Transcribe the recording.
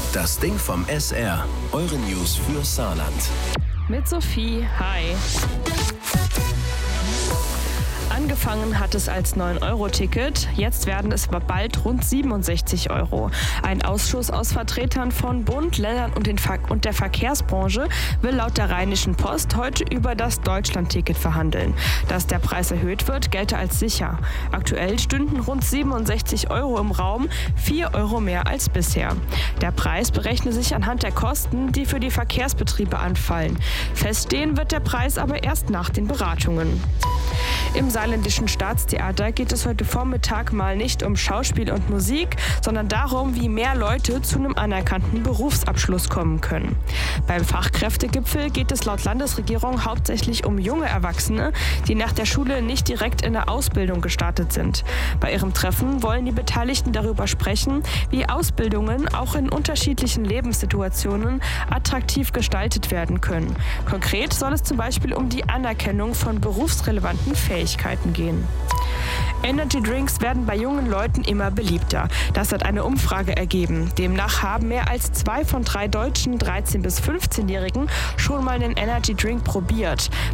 Das Ding vom SR. Eure News für Saarland. Mit Sophie, hi. Angefangen hat es als 9-Euro-Ticket, jetzt werden es aber bald rund 67 Euro. Ein Ausschuss aus Vertretern von Bund, Ländern und der Verkehrsbranche will laut der Rheinischen Post heute über das Deutschland-Ticket verhandeln. Dass der Preis erhöht wird, gelte als sicher. Aktuell stünden rund 67 Euro im Raum, 4 Euro mehr als bisher. Der Preis berechne sich anhand der Kosten, die für die Verkehrsbetriebe anfallen. Feststehen wird der Preis aber erst nach den Beratungen. Im Saarländischen Staatstheater geht es heute Vormittag mal nicht um Schauspiel und Musik, sondern darum, wie mehr Leute zu einem anerkannten Berufsabschluss kommen können. Beim Fachkräftegipfel geht es laut Landesregierung hauptsächlich um junge Erwachsene, die nach der Schule nicht direkt in der Ausbildung gestartet sind. Bei ihrem Treffen wollen die Beteiligten darüber sprechen, wie Ausbildungen auch in unterschiedlichen Lebenssituationen attraktiv gestaltet werden können. Konkret soll es zum Beispiel um die Anerkennung von berufsrelevanten Fähigkeiten gehen. Energy Drinks werden bei jungen Leuten immer beliebter. Das hat eine Umfrage ergeben. Demnach haben mehr als 2 von 3 deutschen 13- bis 15-Jährigen schon mal einen Energy Drink probiert.